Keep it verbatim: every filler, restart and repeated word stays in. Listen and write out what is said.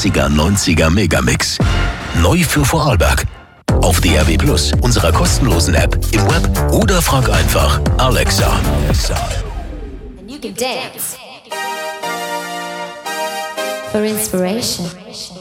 achtziger neunziger Megamix. Neu für Vorarlberg. Auf D A B Plus, unserer kostenlosen App, im Web oder frag einfach Alexa. And you can dance for inspiration.